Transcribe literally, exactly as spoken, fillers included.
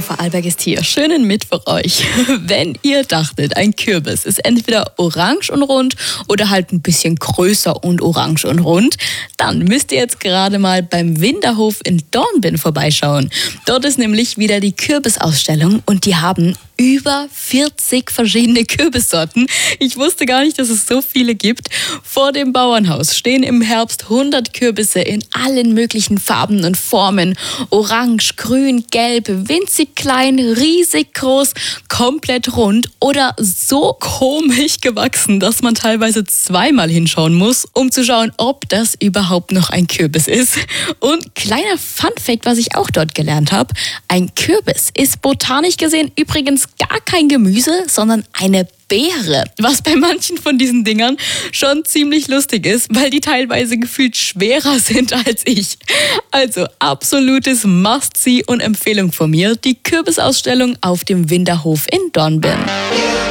Radio Vorarlberg ist hier. Schönen Mittwoch euch. Wenn ihr dachtet, ein Kürbis ist entweder orange und rund oder halt ein bisschen größer und orange und rund, dann müsst ihr jetzt gerade mal beim Winterhof in Dornbirn vorbeischauen. Dort ist nämlich wieder die Kürbisausstellung und die haben über vierzig verschiedene Kürbissorten. Ich wusste gar nicht, dass es so viele gibt. Vor dem Bauernhaus stehen im Herbst hundert Kürbisse in allen möglichen Farben und Formen. Orange, grün, gelb, winzig klein, riesig groß, komplett rund oder so komisch gewachsen, dass man teilweise zweimal hinschauen muss, um zu schauen, ob das überhaupt noch ein Kürbis ist. Und kleiner Funfact, was ich auch dort gelernt habe: Ein Kürbis ist botanisch gesehen übrigens gar kein Gemüse, sondern eine Beere, was bei manchen von diesen Dingern schon ziemlich lustig ist, weil die teilweise gefühlt schwerer sind als ich. Also absolutes Must-See und Empfehlung von mir, die Kürbisausstellung auf dem Winterhof in Dornbirn.